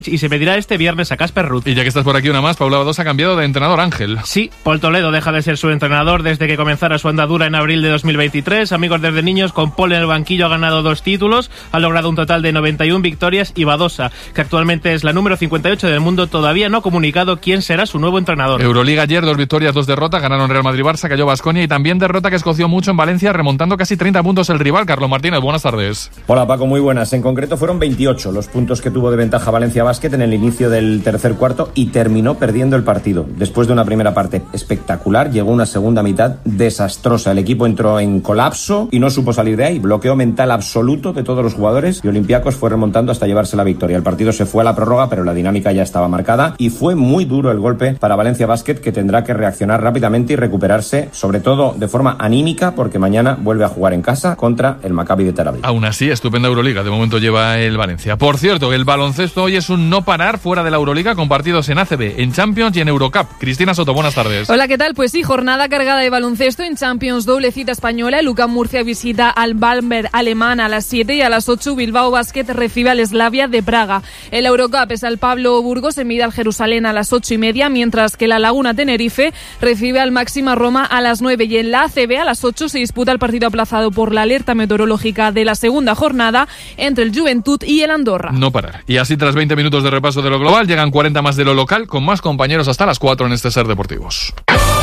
y se medirá este viernes a Casper Ruud. Y ya que estás por aquí una más, Paula Badosa ha cambiado de entrenador, Ángel. Sí, Pol Toledo deja de ser su entrenador desde que comenzara su andadura en abril de 2023. Amigos desde niños, con Pol en el banquillo ha ganado 2 títulos, ha logrado un total de 91 victorias y Badosa, que actualmente es la número 58 del mundo, todavía no ha comunicado quién será su nuevo entrenador. Euroliga ayer, 2 victorias, 2 derrotas, ganaron Real Madrid-Barça, cayó Baskonia y también derrota que escoció mucho en Valencia, remontando casi 30 puntos el rival. Carlos Martínez, buenas tardes. Hola Paco, muy buenas. En concreto fueron 28 los puntos que tuvo de ventaja Valencia Basket en el inicio del tercer cuarto y terminó perdiendo el partido. Después de una primera parte espectacular, llegó una segunda mitad desastrosa. El equipo entró en colapso y no supo salir de ahí. Bloqueo mental absoluto de todos los jugadores y Olympiacos fue remontando hasta llevarse la victoria. El partido se fue a la prórroga, pero la dinámica ya estaba marcada y fue muy duro el golpe para Valencia Basket, que tendrá que reaccionar rápidamente y recuperarse, sobre todo de forma anímica, porque mañana vuelve a jugar en casa contra el Maccabi de Tel Aviv. Aún así, estupenda Euroliga. De momento lleva el Valencia. Por cierto, el baloncesto hoy es un no parar fuera de la Euroliga, con partidos en ACB, en Champions y en Eurocup. Cristina Soto, buenas tardes. Hola, ¿qué tal? Pues sí, jornada cargada de baloncesto en Champions, doble cita española. El UCAM Murcia visita al Bamberg alemán a las 7 y a las 8 Bilbao Basket recibe al Slavia de Praga. El Eurocup es al Pablo Burgos, se mide al Jerusalén a las 8:30, mientras que la Laguna Tenerife recibe al Máxima Roma a las 9. Y en la ACB a las 8 se disputa el partido aplazado por la alerta meteorológica de la segunda jornada entre el Juventud y el Andorra. No parar. Y así, tras 20 minutos de repaso de lo global, llegan 40 más de lo local, con más compañeros hasta las 4 en este Ser Deportivos.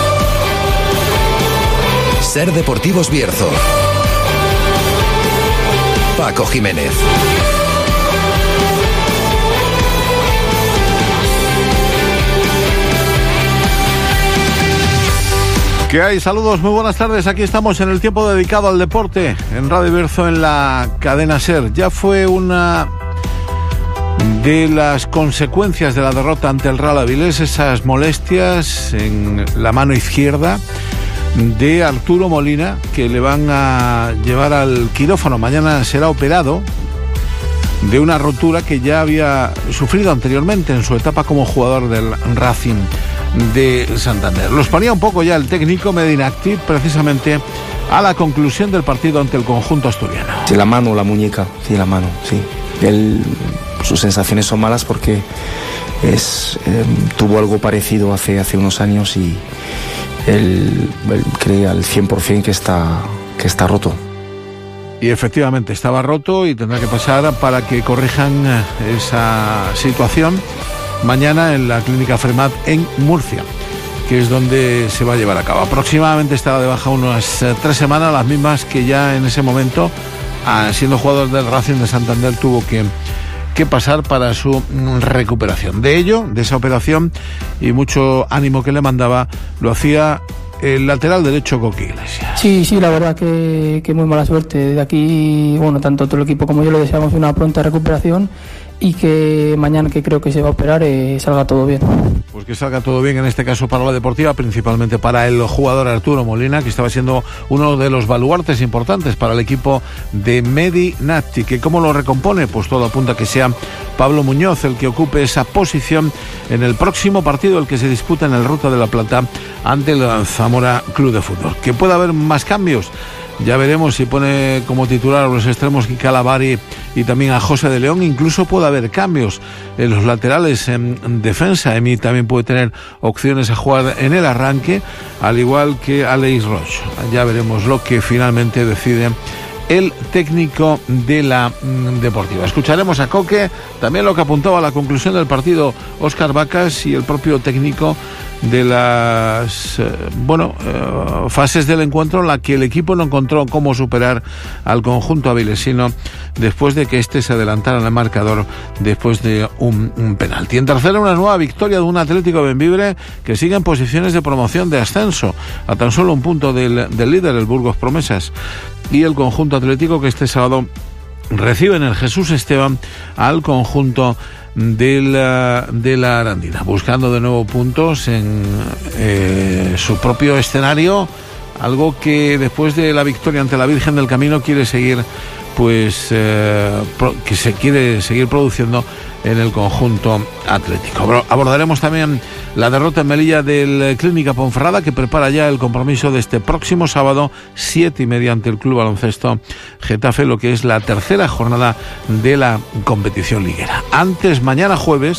Ser Deportivos Bierzo. Paco Jiménez. ¿Qué hay? Saludos, muy buenas tardes. Aquí estamos en el tiempo dedicado al deporte en Radio Bierzo, en la cadena SER. Ya fue una de las consecuencias de la derrota ante el Real Avilés, esas molestias en la mano izquierda de Arturo Molina, que le van a llevar al quirófano. Mañana será operado de una rotura que ya había sufrido anteriormente en su etapa como jugador del Racing de Santander. Los ponía un poco ya el técnico Medinacti, precisamente a la conclusión del partido ante el conjunto asturiano. Sí, la mano, la muñeca, sí, la mano, sí. Sus sensaciones son malas porque tuvo algo parecido hace unos años y él cree al 100% que está roto. Y efectivamente estaba roto y tendrá que pasar para que corrijan esa situación mañana en la clínica Fremat en Murcia, que es donde se va a llevar a cabo. Aproximadamente estará de baja unas 3 semanas, las mismas que ya en ese momento, siendo jugador del Racing de Santander, tuvo que pasar para su recuperación. De esa operación y mucho ánimo que le mandaba, lo hacía el lateral derecho Coqui Iglesias. Sí, la verdad que muy mala suerte. De aquí, bueno, tanto todo el equipo como yo le deseamos una pronta recuperación y que mañana, que creo que se va a operar, salga todo bien. Pues que salga todo bien, en este caso para la deportiva, principalmente para el jugador Arturo Molina, que estaba siendo uno de los baluartes importantes para el equipo de Medinacti. Que ¿cómo lo recompone? Pues todo apunta a que sea Pablo Muñoz el que ocupe esa posición en el próximo partido, el que se disputa en el Ruta de la Plata ante el Zamora Club de Fútbol. Que pueda haber más cambios, ya veremos si pone como titular a los extremos Kika Lavari y también a José de León. Incluso puede haber cambios en los laterales en defensa. Emi también puede tener opciones a jugar en el arranque, al igual que Aleix Roche. Ya veremos lo que finalmente decide el técnico de la deportiva. Escucharemos a Coque, también lo que apuntaba a la conclusión del partido Óscar Vacas y el propio técnico de las fases del encuentro en la que el equipo no encontró cómo superar al conjunto avilesino después de que se adelantara en el marcador después de un penalti. En tercera, una nueva victoria de un Atlético Bembibre que sigue en posiciones de promoción de ascenso, a tan solo un punto del líder, el Burgos Promesas. Y el conjunto atlético que este sábado recibe en el Jesús Esteban al conjunto de la Arandina, buscando de nuevo puntos en su propio escenario, algo que después de la victoria ante la Virgen del Camino quiere seguir, que se quiere seguir produciendo en el conjunto atlético. Abordaremos también La derrota en Melilla del Clínica Ponferrada, que prepara ya el compromiso de este próximo sábado, 7:30, ante el Club Baloncesto Getafe, lo que es la tercera jornada de la competición liguera. Antes, mañana jueves,